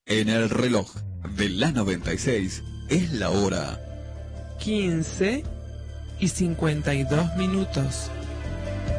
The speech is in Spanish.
En el reloj de la 96 es la hora 15:52.